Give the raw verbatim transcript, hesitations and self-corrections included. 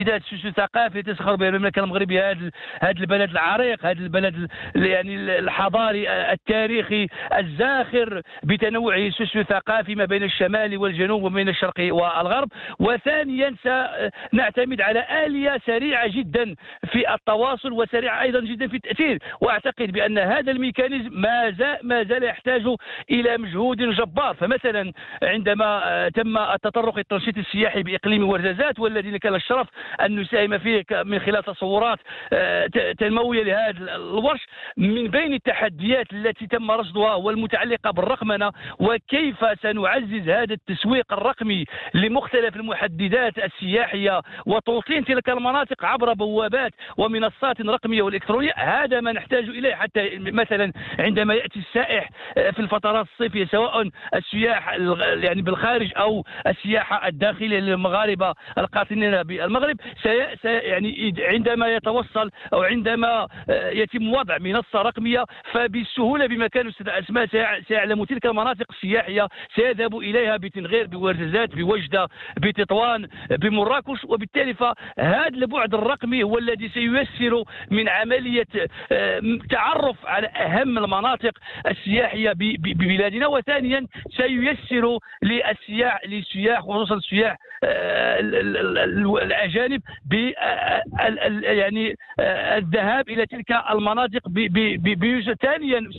تجديدات سوسيو ثقافي تسخر بها المملكه المغربيه، هذا هذا البلد العريق، هذا البلد يعني الحضاري التاريخي الزاخر بتنوعه السوسيو ثقافي ما بين الشمال والجنوب وبين الشرق والغرب. وثانيا سنعتمد على آلية سريعه جدا في التواصل وسريعه ايضا جدا في التاثير، واعتقد بان هذا الميكانيزم ما زال ما زال يحتاج الى مجهود جبار. فمثلا عندما تم التطرق التنشيط السياحي باقليم ورزازات والذي كان الشرف أن نساهم فيه من خلال تصورات تنموية لهذا الورش، من بين التحديات التي تم رصدها والمتعلقة بالرقمنة وكيف سنعزز هذا التسويق الرقمي لمختلف المحددات السياحية وتوصيل تلك المناطق عبر بوابات ومنصات رقمية والإلكترونية. هذا ما نحتاج إليه حتى مثلا عندما يأتي السائح في الفترات الصيفية، سواء السياح يعني بالخارج أو السياحة الداخلية للمغاربة القاطنين بالمغرب، سي يعني عندما يتوصل او عندما يتم وضع منصه رقميه فبالسهوله بمكان استاذ اسماء سيعلم تلك المناطق السياحيه، سيذهب اليها بتنغير، بورزازات، بوجده، بتطوان، بمراكش. وبالتالي فهذا البعد الرقمي هو الذي سييسر من عمليه تعرف على اهم المناطق السياحيه ببلادنا، وثانيا سييسر للسياح للسياح وخصوصا السياح الاجانب ب يعني الذهاب الى تلك المناطق. ثانيا